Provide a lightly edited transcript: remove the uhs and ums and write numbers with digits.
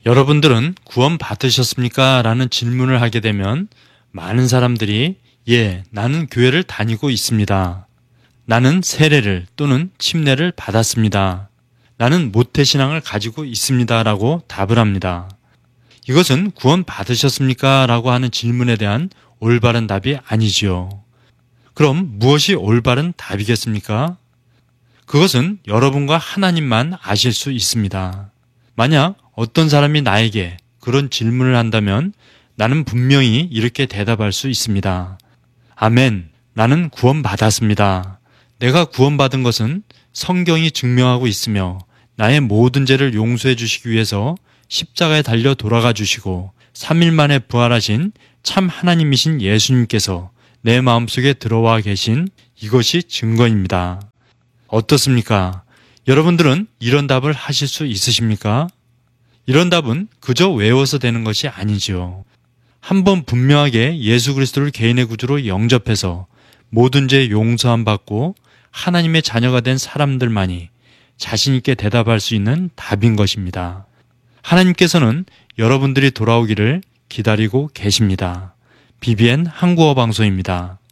여러분들은 구원 받으셨습니까? 라는 질문을 하게 되면 많은 사람들이 예, 나는 교회를 다니고 있습니다. 나는 세례를 또는 침례를 받았습니다. 나는 모태신앙을 가지고 있습니다. 라고 답을 합니다. 이것은 구원 받으셨습니까? 라고 하는 질문에 대한 올바른 답이 아니지요. 그럼 무엇이 올바른 답이겠습니까? 그것은 여러분과 하나님만 아실 수 있습니다. 만약 어떤 사람이 나에게 그런 질문을 한다면 나는 분명히 이렇게 대답할 수 있습니다. 아멘, 나는 구원받았습니다. 내가 구원받은 것은 성경이 증명하고 있으며 나의 모든 죄를 용서해 주시기 위해서 십자가에 달려 돌아가 주시고 3일 만에 부활하신 참 하나님이신 예수님께서 내 마음속에 들어와 계신 이것이 증거입니다. 어떻습니까? 여러분들은 이런 답을 하실 수 있으십니까? 이런 답은 그저 외워서 되는 것이 아니지요. 한번 분명하게 예수 그리스도를 개인의 구주로 영접해서 모든 죄 용서함 받고 하나님의 자녀가 된 사람들만이 자신 있게 대답할 수 있는 답인 것입니다. 하나님께서는 여러분들이 돌아오기를 기다리고 계십니다. BBN 한국어 방송입니다.